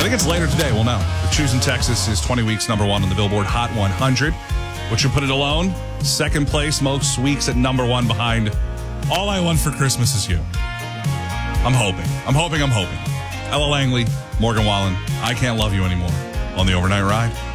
I think it's later today. We'll know. Choosing Texas is 20 weeks number one on the Billboard Hot 100, which will put it alone. Second place most weeks at number one behind All I Want for Christmas Is You. I'm hoping. Ella Langley, Morgan Wallen, I Can't Love You Anymore on the Overnight Ride.